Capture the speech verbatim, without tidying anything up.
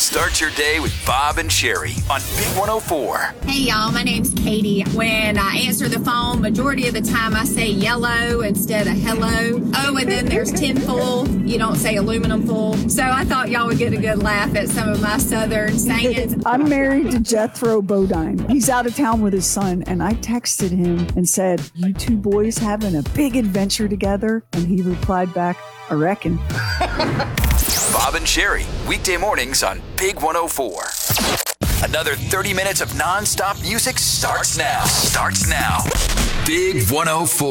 Start your day with Bob and Sherry on Big one oh four. Hey, y'all. My name's Katie. When I answer the phone, majority of the time I say yellow instead of hello. Oh, and then there's tin foil. You don't say aluminum foil. So I thought y'all would get a good laugh at some of my southern sayings. I'm married to Jethro Bodine. He's out of town with his son, and I texted him and said, "You two boys having a big adventure together?" And he replied back, "I reckon." Bob and Sherry, weekday mornings on Big one oh four. Another thirty minutes of non-stop music starts now. Starts now. Big one oh four.